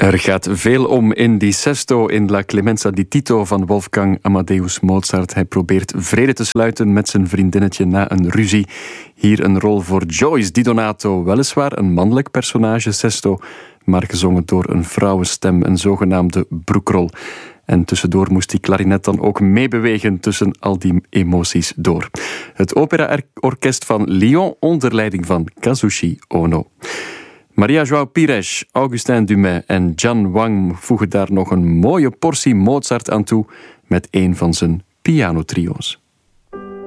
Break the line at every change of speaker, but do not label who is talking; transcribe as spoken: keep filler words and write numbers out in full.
Er gaat veel om in die Sesto in La Clemenza di Tito van Wolfgang Amadeus Mozart. Hij probeert vrede te sluiten met zijn vriendinnetje na een ruzie. Hier een rol voor Joyce Di Donato. Weliswaar een mannelijk personage, Sesto, maar gezongen door een vrouwenstem, een zogenaamde broekrol. En tussendoor moest die klarinet dan ook meebewegen tussen al die emoties door. Het opera-orkest van Lyon onder leiding van Kazushi Ono. Maria João Pires, Augustin Dumay en Jan Wang voegen daar nog een mooie portie Mozart aan toe met een van zijn pianotrio's.